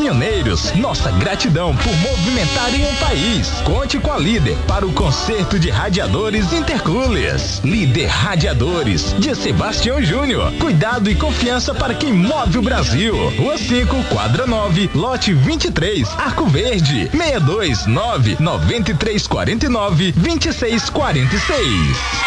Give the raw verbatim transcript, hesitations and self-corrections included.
caminhoneiros, nossa gratidão por movimentarem o país. Conte com a Líder para o conserto de radiadores intercoolers. Líder Radiadores, de Sebastião Júnior. Cuidado e confiança para quem move o Brasil. Rua cinco, quadra nove, lote vinte e três, Arco Verde, seis dois nove, nove três quatro nove, dois seis quatro seis.